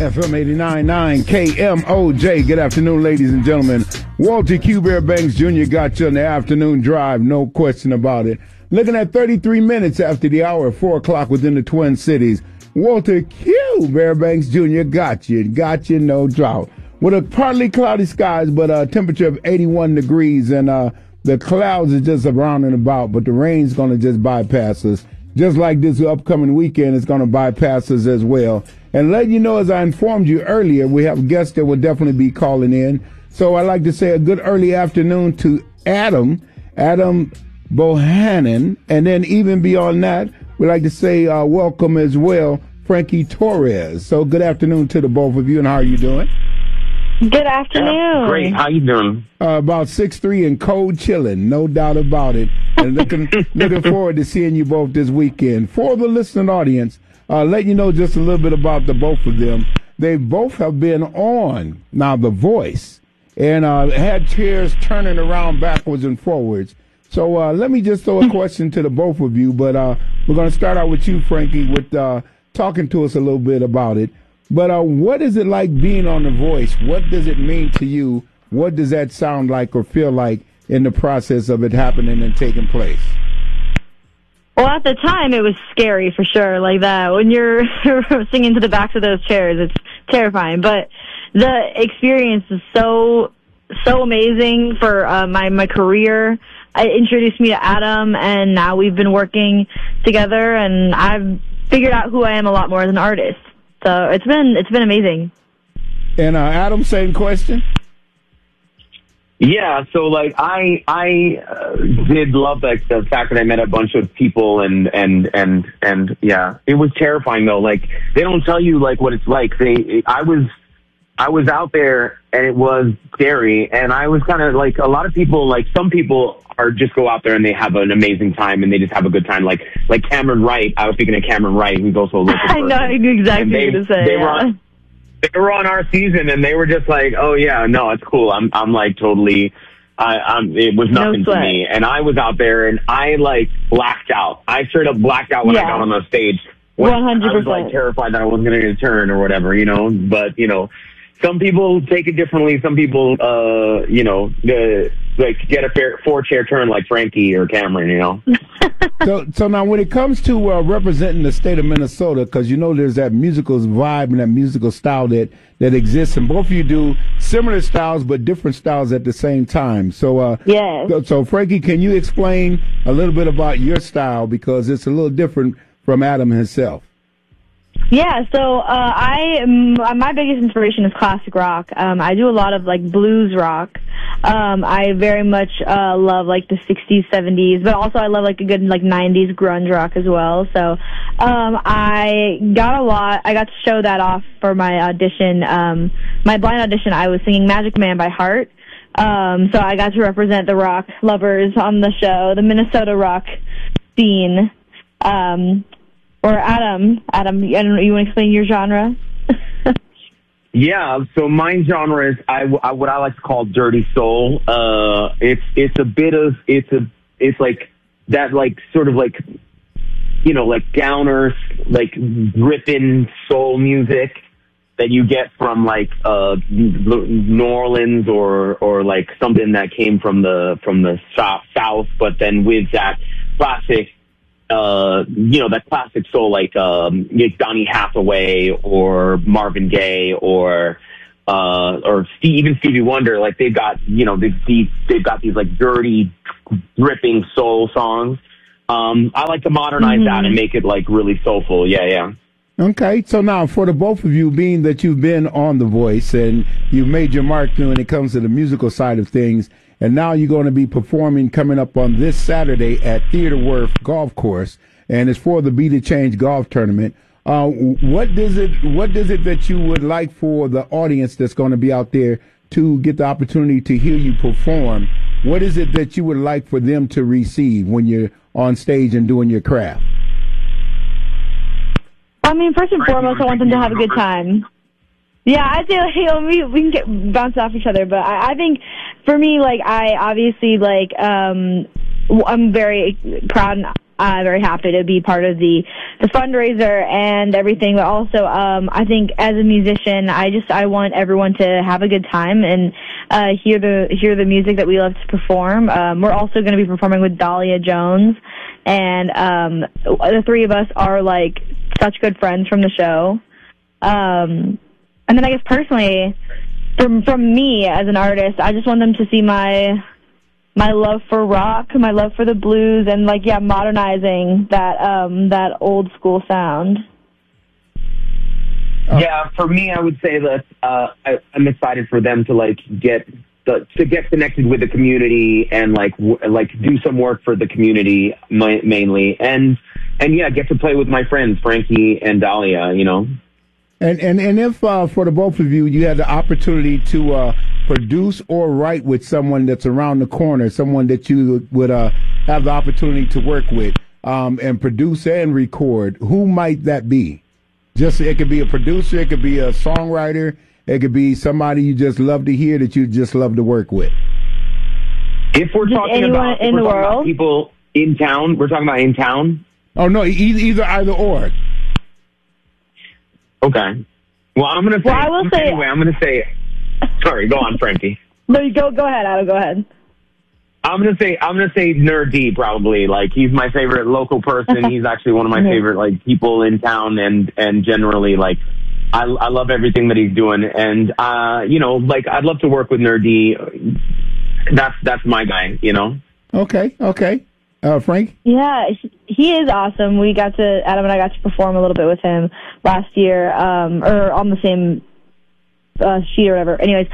FM 89.9 KMOJ. Good afternoon, ladies and gentlemen. Walter Q. Bear Banks Jr. got you on the afternoon drive, no question about it. Looking at 33 minutes after the hour, 4 o'clock within the Twin Cities. Walter Q. Bear Banks Jr. got you, no drought. With a partly cloudy skies, but a temperature of 81 degrees, and the clouds are just around and about, but the rain's going to just bypass us. Just like this upcoming weekend, it's going to bypass us as well. And let you know, as I informed you earlier, we have guests that will definitely be calling in. So I'd like to say a good early afternoon to Adam Bohannon. And then even beyond that, we'd like to say welcome as well, Frankie Torres. So good afternoon to the both of you, and how are you doing? Good afternoon. Yeah, great. How you doing? About 6'3" and cold chilling, no doubt about it. And looking forward to seeing you both this weekend. For the listening audience, let you know just a little bit about the both of them. They both have been on now The Voice and had chairs turning around backwards and forwards. So let me just throw a question to the both of you. But we're going to start out with you, Frankie, with talking to us a little bit about it. But what is it like being on The Voice? What does it mean to you? What does that sound like or feel like in the process of it happening and taking place? Well, at the time, it was scary for sure, like that. When you're singing to the backs of those chairs, it's terrifying. But the experience is so amazing for my career. It introduced me to Adam, and now we've been working together, and I've figured out who I am a lot more as an artist. So it's been amazing. And Adam, same question. Yeah, so like I did love the fact that I met a bunch of people and yeah, it was terrifying though. Like they don't tell you like what it's like. I was out there and it was scary, and I was kind of like a lot of people. Like some people are just go out there and they have an amazing time and they just have a good time. Like Cameron Wright. I was speaking of Cameron Wright, who's also a local person. I know exactly what to say. They were on our season, and they were just like, "Oh yeah, no, it's cool." I'm like totally. It was nothing to me, and I was out there, and I like blacked out. I straight up blacked out when I got on the stage. 100%. I was like terrified that I wasn't going to get a turn or whatever, you know. But you know, some people take it differently. Some people, like get a 4-chair turn like Frankie or Cameron, you know. So now when it comes to representing the state of Minnesota, because you know there's that musical vibe and that musical style that exists, and both of you do similar styles but different styles at the same time. So yes. So Frankie, can you explain a little bit about your style, because it's a little different from Adam himself? Yeah, so my biggest inspiration is classic rock. I do a lot of like blues rock. I very much love like the 60s, 70s, but also I love like a good like 90s grunge rock as well. So I got to show that off for my audition. My blind audition, I was singing Magic Man by heart. So I got to represent the rock lovers on the show, the Minnesota rock scene. Or Adam, I don't know, you want to explain your genre? Yeah, so my genre is what I like to call dirty soul. It's a bit of it's like that, like sort of like, you know, like downer, like ripping soul music that you get from like New Orleans or like something that came from the South, but then with that classic. That classic soul like Donny Hathaway or Marvin Gaye or even Stevie Wonder. Like they've got they've got these like dirty, ripping soul songs. I like to modernize that and make it like really soulful. Yeah. Okay, so now for the both of you, being that you've been on The Voice and you've made your mark when it comes to the musical side of things, and now you're going to be performing coming up on this Saturday at Theater Worth Golf Course, and it's for the Be the Change Golf Tournament. What is it that you would like for the audience that's going to be out there to get the opportunity to hear you perform? What is it that you would like for them to receive when you're on stage and doing your craft? I mean, first and foremost, I want them to have a good time. Yeah, I feel we can bounce off each other, but I think for me, like, I obviously, like, I'm very proud I'm very happy to be part of the fundraiser and everything. But also, I think as a musician, I want everyone to have a good time and hear the music that we love to perform. We're also going to be performing with Dahlia Jones, and the three of us are like such good friends from the show. And then I guess personally, from me as an artist, I just want them to see my love for rock, my love for the blues, and modernizing that old school sound. Yeah, for me, I would say that I'm excited for them to get connected with the community and do some work for the community mainly, and get to play with my friends Frankie and Dahlia, And if for the both of you, you had the opportunity to produce or write with someone that's around the corner, someone that you would have the opportunity to work with, and produce and record, who might that be? It could be a producer, it could be a songwriter, it could be somebody you just love to hear that you just love to work with. If we're talking about people in town, we're talking about in town. Oh no, either or. Okay. Well, I'm going to say. Well, I will say. Anyway, I'm going to say. Sorry, go on, Frankie. No, you go ahead, Adam. Go ahead. I'm going to say Nerd D probably. He's my favorite local person. He's actually one of my favorite people in town, and generally I love everything that he's doing, and I'd love to work with Nerd D. That's my guy. Okay. Frank? Yeah, he is awesome. Adam and I got to perform a little bit with him last year, or on the same sheet or whatever. Anyways,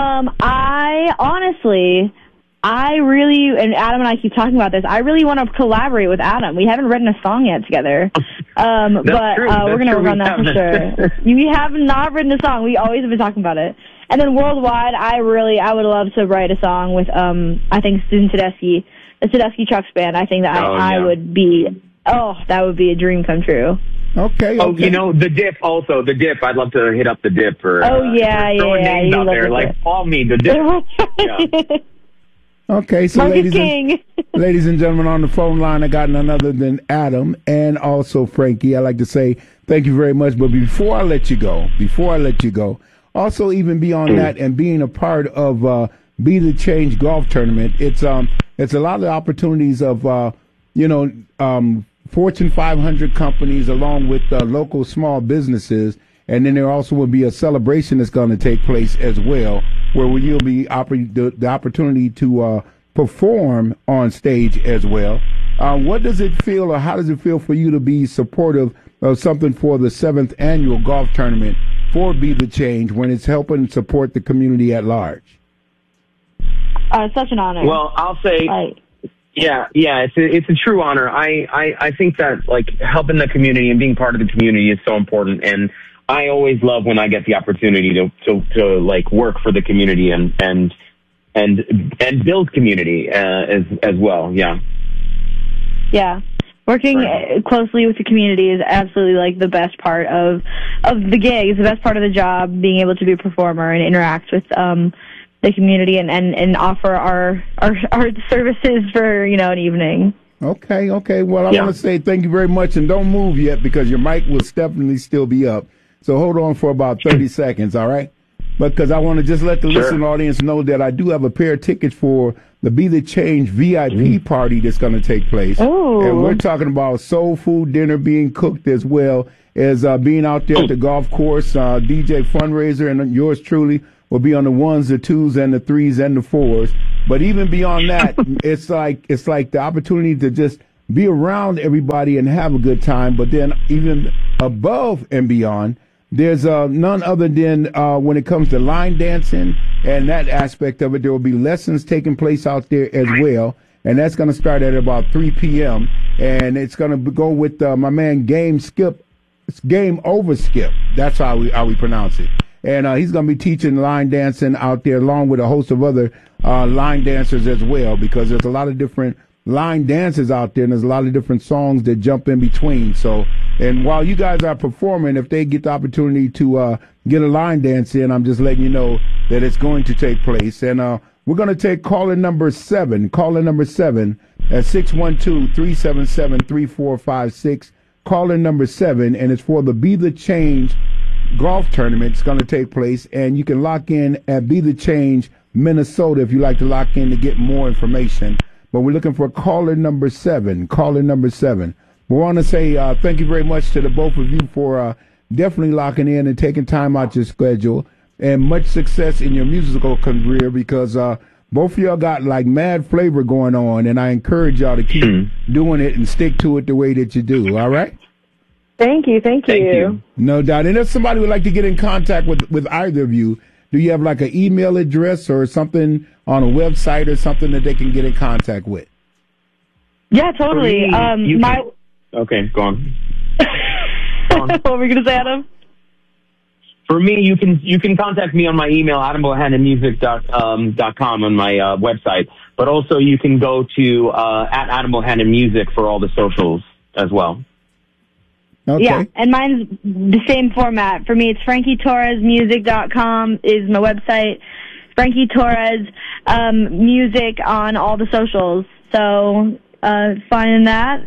I really, and Adam and I keep talking about this, I really want to collaborate with Adam. We haven't written a song yet together. But we're going to work on that for sure. We have not written a song. We always have been talking about it. And then worldwide, I would love to write a song with, I think, Susan Tedeschi. The Tedeschi Trucks Band. I think that I would be. Oh, that would be a dream come true. Okay. Oh, the Dip also. The Dip. I'd love to hit up the Dip for. Throwing names out there. Call me the Dip. Okay, so ladies and gentlemen, on the phone line, I got none other than Adam and also Frankie. I'd like to say thank you very much. But before I let you go, also even beyond that and being a part of Be the Change golf tournament, it's a lot of opportunities of, Fortune 500 companies along with local small businesses. And then there also will be a celebration that's going to take place as well, where you'll be the opportunity to perform on stage as well. What does it feel, or how does it feel for you to be supportive of something for the 7th annual golf tournament for Be the Change when it's helping support the community at large? It's such an honor. Well, I'll say, it's a true honor. I think that helping the community and being part of the community is so important, and I always love when I get the opportunity to work for the community and build community as well. Yeah. Yeah. Working closely with the community is absolutely the best part of the gig. It's the best part of the job, being able to be a performer and interact with the community and offer our services for an evening. Okay. Well, I want to say thank you very much, and don't move yet because your mic will definitely still be up. So hold on for about 30 seconds, all right? Because I want to just let the listening audience know that I do have a pair of tickets for the Be the Change VIP party that's going to take place. Ooh. And we're talking about soul food dinner being cooked as well as being out there at the golf course, DJ fundraiser, and yours truly will be on the 1s, the 2s, and the 3s, and the 4s. But even beyond that, it's like the opportunity to just be around everybody and have a good time. But then even above and beyond, there's none other than when it comes to line dancing and that aspect of it, there will be lessons taking place out there as well. And that's going to start at about 3 p.m. And it's going to go with my man Game Over Skip. That's how we pronounce it. And he's going to be teaching line dancing out there along with a host of other line dancers as well, because there's a lot of different line dances out there, and there's a lot of different songs that jump in between. So, and while you guys are performing, if they get the opportunity to get a line dance in, I'm just letting you know that it's going to take place. And We're going to take caller number 7. Caller number 7 at 612-377-3456. Caller number 7, and it's for the Be the Change golf tournament. It's going to take place, and you can lock in at Be the Change Minnesota if you like to lock in to get more information. But we're looking for caller number 7. Caller number 7. We want to say thank you very much to the both of you for definitely locking in and taking time out your schedule, and much success in your musical career, because both of y'all got like mad flavor going on, and I encourage y'all to keep doing it and stick to it the way that you do. All right? Thank you. Thank you. No doubt. And if somebody would like to get in contact with either of you, do you have like an email address or something on a website or something that they can get in contact with? Yeah, totally. Okay, go on. What were we going to say, Adam? For me, you can contact me on my email, adambohannonmusic.com on my website. But also you can go to at Adam Bohannon Music for all the socials as well. Okay. Yeah, and mine's the same format. For me, it's FrankieTorresMusic.com is my website. Frankie Torres Music on all the socials. So finding that,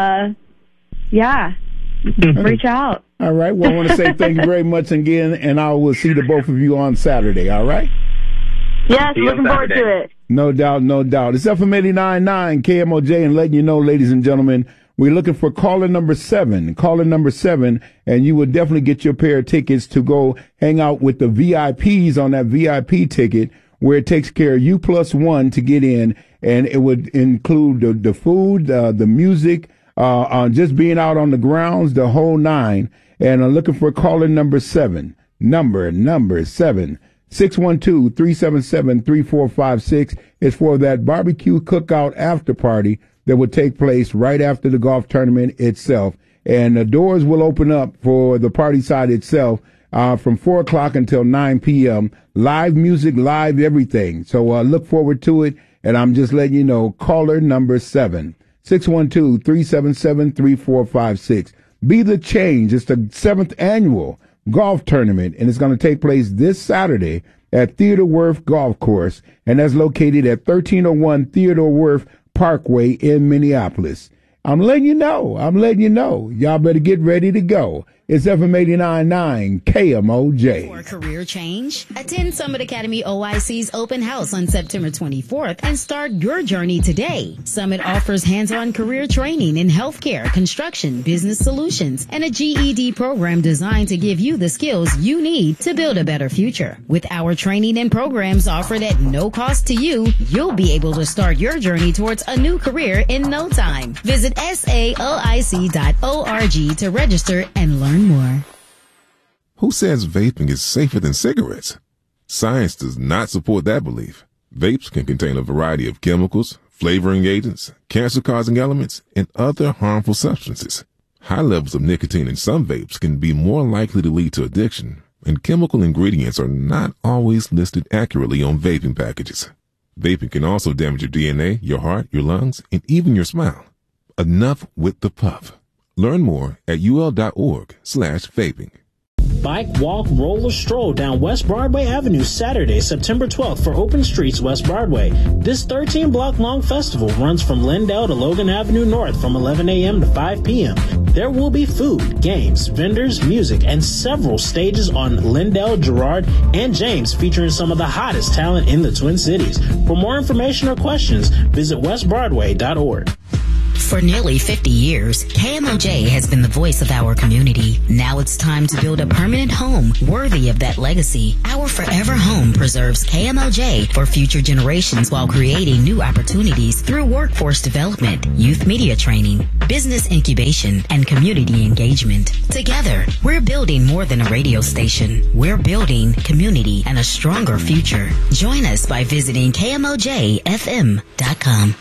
reach out. All right. Well, I want to say thank you very much again, and I will see the both of you on Saturday. All right? Yes, looking forward to it. No doubt, no doubt. It's FM 89.9 KMOJ, and letting you know, ladies and gentlemen, we're looking for caller number 7. Caller number 7, and you will definitely get your pair of tickets to go hang out with the VIPs on that VIP ticket, where it takes care of you plus one to get in, and it would include the food, the music, just being out on the grounds, the whole 9. And I'm looking for caller number 7. Number 7. 612-377-3456 is for that barbecue cookout after party that would take place right after the golf tournament itself. And the doors will open up for the party side itself from 4 o'clock until 9 p.m. Live music, live everything. So look forward to it. And I'm just letting you know, caller number 7. 612-377-3456. Be the Change. It's the 7th annual golf tournament, and it's going to take place this Saturday at Theodore Wirth Golf Course, and that's located at 1301 Theodore Wirth Parkway in Minneapolis. I'm letting you know. Y'all better get ready to go. It's FM 89.9 KMOJ. For career change, attend Summit Academy OIC's open house on September 24th and start your journey today. Summit offers hands-on career training in healthcare, construction, business solutions, and a GED program designed to give you the skills you need to build a better future. With our training and programs offered at no cost to you, you'll be able to start your journey towards a new career in no time. Visit saoic.org to register and learn more. Who says vaping is safer than cigarettes? Science does not support that belief. Vapes can contain a variety of chemicals, flavoring agents, cancer-causing elements, and other harmful substances. High levels of nicotine in some vapes can be more likely to lead to addiction, and chemical ingredients are not always listed accurately on vaping packages. Vaping can also damage your DNA, your heart, your lungs, and even your smile. Enough with the puff. Learn more at ul.org/vaping. Bike, walk, roll, or stroll down West Broadway Avenue Saturday, September 12th for Open Streets West Broadway. This 13-block-long festival runs from Lindell to Logan Avenue North from 11 a.m. to 5 p.m. There will be food, games, vendors, music, and several stages on Lindell, Girard, and James featuring some of the hottest talent in the Twin Cities. For more information or questions, visit westbroadway.org. For nearly 50 years, KMOJ has been the voice of our community. Now it's time to build a permanent home worthy of that legacy. Our Forever Home preserves KMOJ for future generations while creating new opportunities through workforce development, youth media training, business incubation, and community engagement. Together, we're building more than a radio station. We're building community and a stronger future. Join us by visiting KMOJFM.com.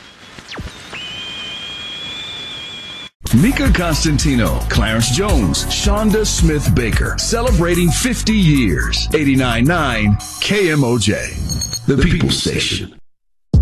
Mika Constantino, Clarence Jones, Shonda Smith Baker, celebrating 50 years. 89.9 KMOJ, the People's Station.